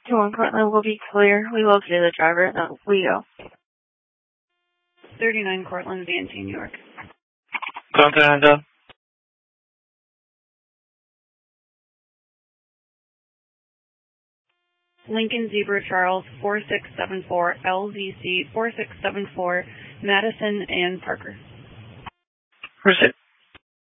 2-1 Cortland will be clear. We located the driver. Now we go. 39 Cortland, VNT, New York. Contact up. Lincoln Zebra Charles 4674, LVC 4674, Madison and Parker. Proceed.